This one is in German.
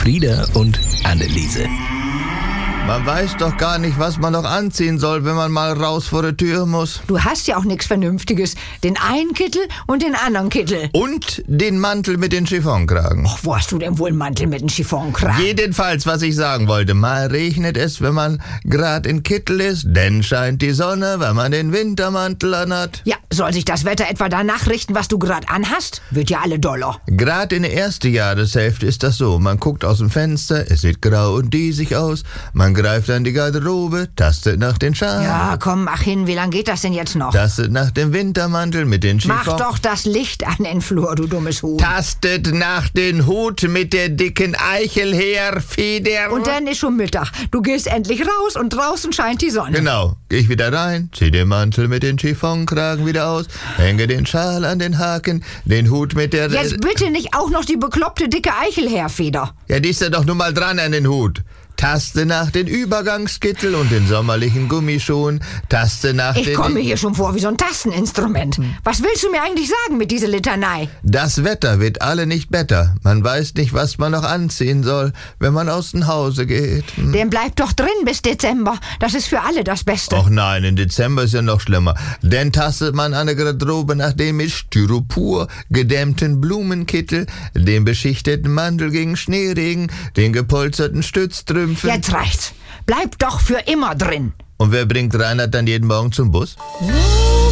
Frieda und Anneliese. Man weiß doch gar nicht, was man noch anziehen soll, wenn man mal raus vor der Tür muss. Du hast ja auch nichts Vernünftiges. Den einen Kittel und den anderen Kittel. Und den Mantel mit den Chiffonkragen. Och, wo hast du denn wohl einen Mantel mit einem Chiffonkragen? Jedenfalls, was ich sagen wollte, mal regnet es, wenn man grad in Kittel ist, denn scheint die Sonne, wenn man den Wintermantel anhat. Ja, soll sich das Wetter etwa danach richten, was du grad anhast? Wird ja alle doller. Grad in der ersten Jahreshälfte ist das so. Man guckt aus dem Fenster, es sieht grau und diesig aus. Man greift an die Garderobe, tastet nach den Schalen. Ja, komm, mach hin. Wie lange geht das denn jetzt noch? Tastet nach dem Wintermantel mit den Chiffon. Mach doch das Licht an den Flur, du dummes Huhn. Tastet nach den Hut mit der dicken Eichel her, Feder. Und dann ist schon Mittag. Du gehst endlich raus und draußen scheint die Sonne. Genau. Geh ich wieder rein, zieh den Mantel mit den Chiffonkragen wieder aus, hänge den Schal an den Haken, den Hut mit der... Jetzt bitte nicht auch noch die bekloppte dicke Eichel her, Feder. Ja, die ist ja doch nun mal dran an den Hut. Taste nach den Übergangskittel und den sommerlichen Gummischuhen. Taste nach den... Ich komme hier schon vor wie so ein Tasteninstrument. Was willst du mir eigentlich sagen mit dieser Litanei? Das Wetter wird alle nicht besser. Man weiß nicht, was man noch anziehen soll, wenn man aus dem Hause geht. Dann bleib doch drin bis Dezember. Das ist für alle das Beste. Och nein, im Dezember ist ja noch schlimmer. Denn tastet man an der Garderobe nach dem mit Styropor gedämmten Blumenkittel, dem beschichteten Mantel gegen Schneeregen, den gepolsterten Stützstrümpfen. Jetzt reicht's. Bleib doch für immer drin. Und wer bringt Reinhard dann jeden Morgen zum Bus?